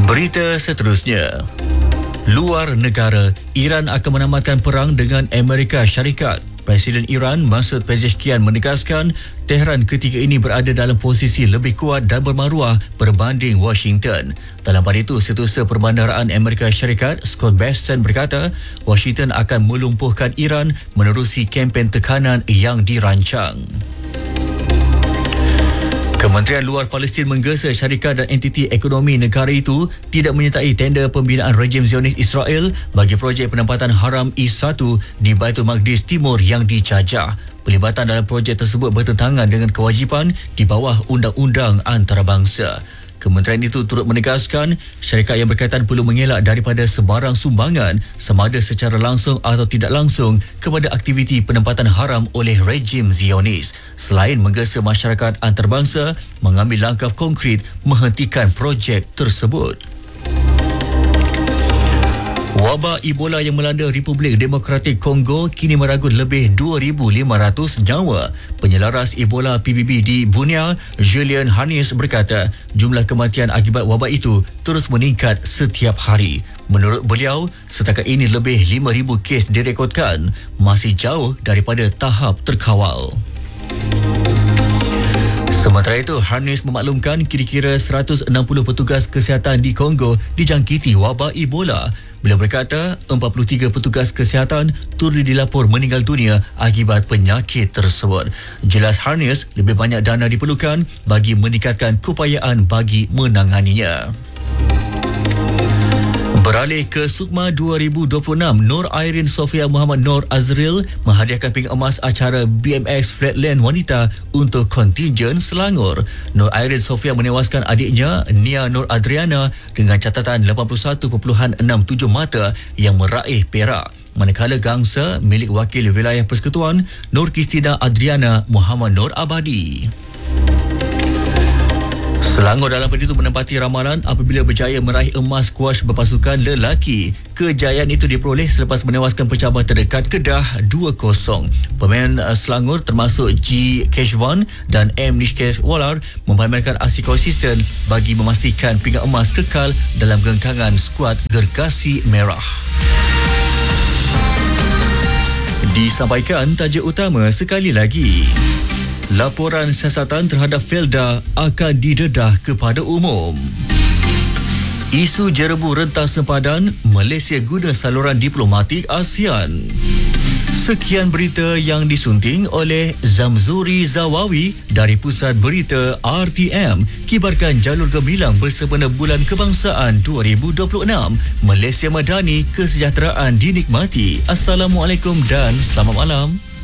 Berita seterusnya. Luar negara, Iran akan menamatkan perang dengan Amerika Syarikat. Presiden Iran Masoud Pezeshkian menegaskan Tehran ketika ini berada dalam posisi lebih kuat dan bermaruah berbanding Washington. Dalam pada itu, Setiausaha Perbandaraan Amerika Syarikat Scott Bessent berkata Washington akan melumpuhkan Iran menerusi kempen tekanan yang dirancang. Kementerian Luar Palestin menggesa syarikat dan entiti ekonomi negara itu tidak menyertai tender pembinaan rejim Zionis Israel bagi projek penempatan haram I-1 di Baitul Maqdis Timur yang dicacah. Pelibatan dalam projek tersebut bertentangan dengan kewajipan di bawah undang-undang antarabangsa. Kementerian itu turut menegaskan syarikat yang berkaitan perlu mengelak daripada sebarang sumbangan sama ada secara langsung atau tidak langsung kepada aktiviti penempatan haram oleh rejim Zionis. Selain menggesa masyarakat antarabangsa mengambil langkah konkret menghentikan projek tersebut. Wabak Ebola yang melanda Republik Demokratik Kongo kini meragut lebih 2,500 nyawa. Penyelaras Ebola PBB di Bunia, Julian Harnis berkata, jumlah kematian akibat wabak itu terus meningkat setiap hari. Menurut beliau, setakat ini lebih 5,000 kes direkodkan, masih jauh daripada tahap terkawal. Sementara itu, Harnis memaklumkan kira-kira 160 petugas kesihatan di Kongo dijangkiti wabak Ebola. Beliau berkata 43 petugas kesihatan turut dilapor meninggal dunia akibat penyakit tersebut. Jelas Harnis, lebih banyak dana diperlukan bagi meningkatkan keupayaan bagi menanganinya. Beralih ke Sukma 2026, Nur Airin Sofia Muhammad Nur Azril menghadiahkan pingat emas acara BMX Flatland Wanita untuk kontingen Selangor. Nur Airin Sofia menewaskan adiknya Nia Nur Adriana dengan catatan 81.67 mata yang meraih perak. Manakala gangsa milik Wakil Wilayah Persekutuan Nur Kristina Adriana Muhammad Nur Abadi. Selangor dalam pada itu menempati ramalan apabila berjaya meraih emas skuash berpasukan lelaki. Kejayaan itu diperoleh selepas menewaskan pencabar terdekat Kedah 2-0. Pemain Selangor termasuk G. Keshwan dan M. Nishkeshwalar mempamerkan aksi konsisten bagi memastikan pingat emas kekal dalam gengkangan skuad Gergasi Merah. Disampaikan tajuk utama sekali lagi. Laporan siasatan terhadap Felda akan didedah kepada umum. Isu jerebu rentas sempadan, Malaysia guna saluran diplomatik ASEAN. Sekian berita yang disunting oleh Zamzuri Zawawi dari Pusat Berita RTM. Kibarkan jalur gemilang bersempena Bulan Kebangsaan 2026. Malaysia Madani, kesejahteraan dinikmati. Assalamualaikum dan selamat malam.